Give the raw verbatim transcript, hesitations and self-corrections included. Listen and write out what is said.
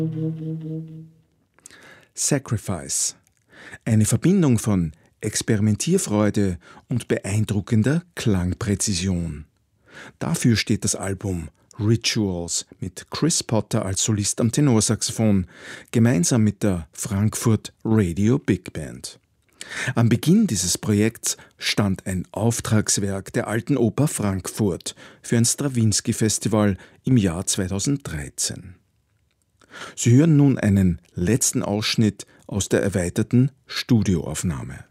Sacrifice. Eine Verbindung von Experimentierfreude und beeindruckender Klangpräzision. Dafür steht das Album Rituals mit Chris Potter als Solist am Tenorsaxophon, gemeinsam mit der Frankfurt Radio Big Band. Am Beginn dieses Projekts stand ein Auftragswerk der Alten Oper Frankfurt für ein Strawinsky-Festival im Jahr zweitausenddreizehn. Sie hören nun einen letzten Ausschnitt aus der erweiterten Studioaufnahme.